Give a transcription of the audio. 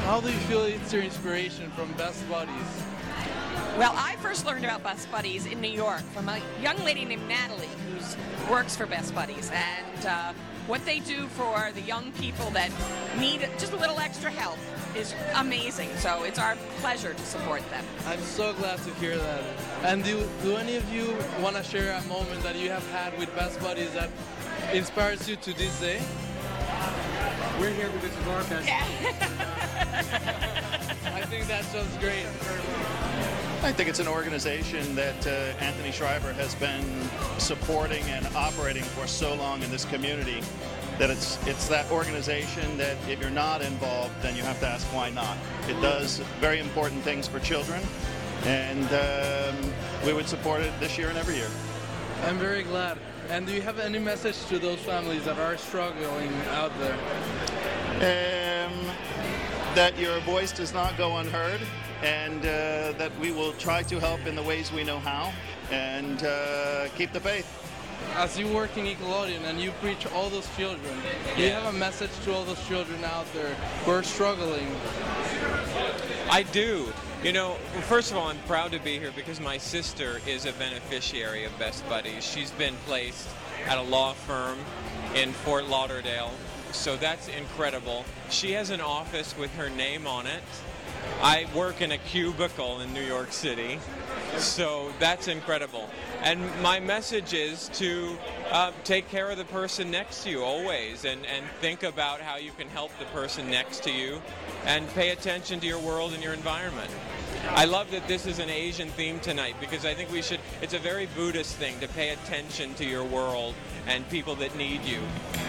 How do you feel it's your inspiration from Best Buddies? Well, I first learned about Best Buddies in New York from a young lady named Natalie who works for Best Buddies. And what they do for the young people that need just a little extra help is amazing. So it's our pleasure to support them. I'm so glad to hear that. And do any of you want to share a moment that you have had with Best Buddies that inspires you to this day? We're here because of our best. I think that's just great. I think it's an organization that Anthony Shriver has been supporting and operating for so long in this community that it's that organization that if you're not involved, then you have to ask why not. It does very important things for children, and we would support it this year and every year. I'm very glad. And do you have any message to those families that are struggling out there? That your voice does not go unheard, and that we will try to help in the ways we know how, and keep the faith. As you work in Nickelodeon and you preach all those children, do you have a message to all those children out there who are struggling? I do. You know, first of all, I'm proud to be here because my sister is a beneficiary of Best Buddies. She's been placed at a law firm in Fort Lauderdale, so that's incredible. She has an office with her name on it. I work in a cubicle in New York City, so that's incredible. And my message is to take care of the person next to you always, and think about how you can help the person next to you, and pay attention to your world and your environment. I love that this is an Asian theme tonight, because I think it's a very Buddhist thing to pay attention to your world and people that need you.